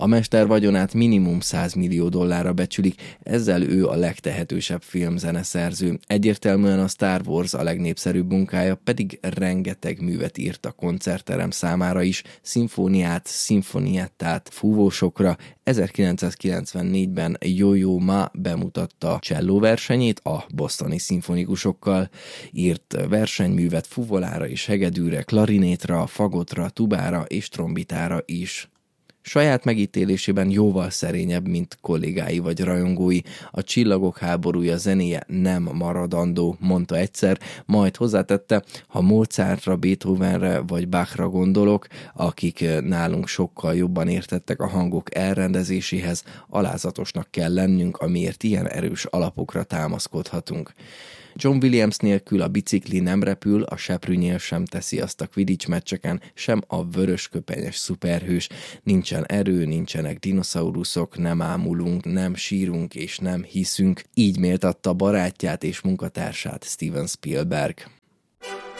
A mester vagyonát minimum $100 millió becsülik, ezzel ő a legtehetősebb filmzeneszerző. Egyértelműen a Star Wars a legnépszerűbb munkája, pedig rengeteg művet írt a koncertterem számára is, szimfóniát, szimfoniettát, fúvósokra. 1994-ben Yo-Yo Ma bemutatta csellóversenyét a bostoni szimfonikusokkal, írt versenyművet fuvolára és hegedűre, klarinétra, fagotra, tubára és trombitára is. Saját megítélésében jóval szerényebb, mint kollégái vagy rajongói. A Csillagok háborúja zenéje nem maradandó, mondta egyszer, majd hozzátette, ha Mozartra, Beethovenre vagy Bachra gondolok, akik nálunk sokkal jobban értettek a hangok elrendezéséhez, alázatosnak kell lennünk, amiért ilyen erős alapokra támaszkodhatunk. John Williams nélkül a bicikli nem repül, a seprűnyél sem teszi azt a Quidditch meccseken, sem a vörösköpenyes szuperhős. Nincsen erő, nincsenek dinoszauruszok, nem ámulunk, nem sírunk és nem hiszünk. Így méltatta barátját és munkatársát Steven Spielberg.